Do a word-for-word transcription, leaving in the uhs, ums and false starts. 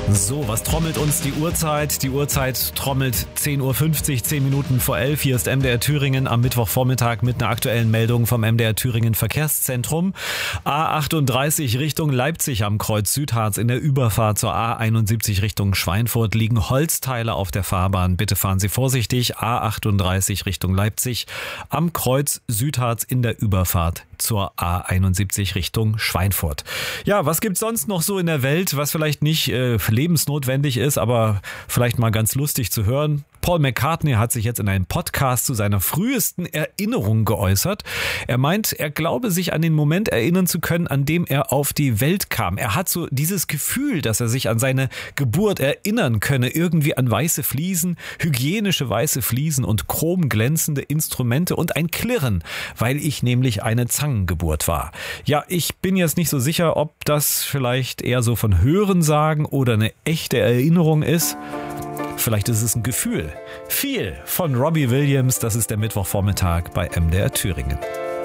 So, was trommelt uns die Uhrzeit? Die Uhrzeit trommelt zehn Uhr fünfzig, zehn Minuten vor elf. Hier ist M D R Thüringen am Mittwochvormittag mit einer aktuellen Meldung vom M D R Thüringen Verkehrszentrum. A achtunddreißig Richtung Leipzig am Kreuz Südharz in der Überfahrt zur A einundsiebzig Richtung Schweinfurt liegen Holzteile auf der Fahrbahn. Bitte fahren Sie vorsichtig. A achtunddreißig Richtung Leipzig am Kreuz Südharz in der Überfahrt zur A einundsiebzig Richtung Schweinfurt. Ja, was gibt's sonst noch so in der Welt, was vielleicht nicht äh, lebensnotwendig ist, aber vielleicht mal ganz lustig zu hören? Paul McCartney hat sich jetzt in einem Podcast zu seiner frühesten Erinnerung geäußert. Er meint, er glaube sich an den Moment erinnern zu können, an dem er auf die Welt kam. Er hat so dieses Gefühl, dass er sich an seine Geburt erinnern könne, irgendwie an weiße Fliesen, hygienische weiße Fliesen und chromglänzende Instrumente und ein Klirren, weil ich nämlich eine Zangengeburt war. Ja, ich bin jetzt nicht so sicher, ob das vielleicht eher so von Hörensagen oder eine echte Erinnerung ist. Vielleicht ist es ein Gefühl. Viel von Robbie Williams, das ist der Mittwochvormittag bei M D R Thüringen.